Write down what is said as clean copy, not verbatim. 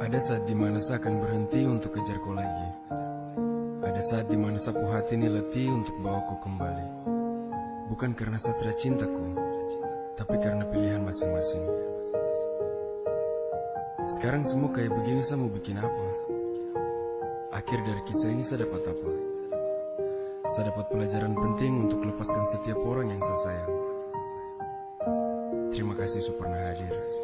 Ada saat dimana saya akan berhenti untuk kejar kau lagi. Ada saat dimana sapu hati ini letih untuk bawa kau kembali. Bukan karena satria cintaku, tapi karena pilihan masing-masing. Sekarang semua kayak begini, saya mau bikin apa? Akhir dari kisah ini saya dapat apa? Saya dapat pelajaran penting untuk lepaskan setiap orang yang saya sayang. Terima kasih sudah pernah hadir.